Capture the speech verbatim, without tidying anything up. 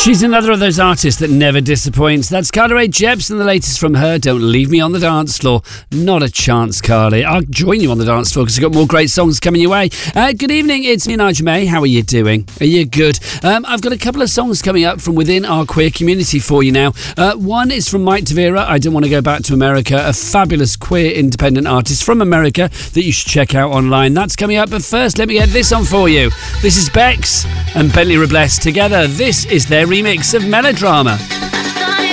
She's another of those artists that never disappoints. That's Carly Rae Jepsen, and the latest from her, Don't Leave Me on the Dance Floor. Not a chance, Carly. I'll join you on the dance floor because I've got more great songs coming your way. Uh, good evening, it's me, Nigel May. How are you doing? Are you good? Um, I've got a couple of songs coming up from within our queer community for you now. Uh, one is from Mike Tavira, I Don't Want to Go Back to America, a fabulous queer independent artist from America that you should check out online. That's coming up, but first let me get this on for you. This is Bex and Bentley Robles together. This is their remix of Melodrama.